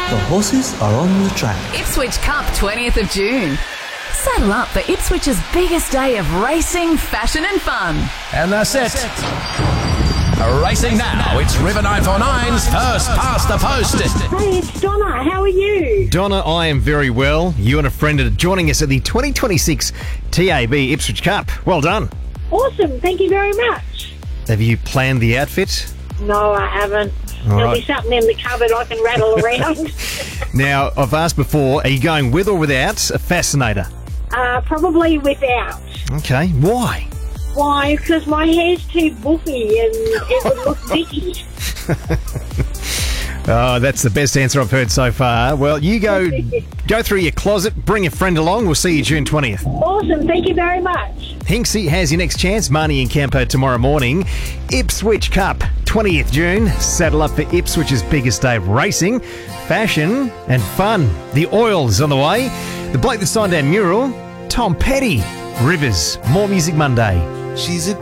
The horses are on the track. Ipswich Cup 20th of June. Saddle up for Ipswich's biggest day of racing, fashion and fun. And that's it. Racing now, it's River 949's first past the post. Hey, it's Donna. How are you? Donna, I am very well. You and a friend are joining us at the 2026 TAB Ipswich Cup. Well done. Awesome. Thank you very much. Have you planned the outfit? No, I haven't. All There'll right. be something in the cupboard I can rattle around. Now, I've asked before, are you going with or without a fascinator? Probably without. Okay, why? Why? Because my hair's too boofy and it would look dicky. Oh, that's the best answer I've heard so far. Well, you go through your closet, bring a friend along. We'll see you June 20th. Awesome. Thank you very much. Hinksy has your next chance. Marnie and Campo tomorrow morning. Ipswich Cup, 20th June. Saddle up for Ipswich's biggest day of racing, fashion and fun. The Oil's on the way. The bloke that signed our mural, Tom Petty. Rivers, more music Monday. She's a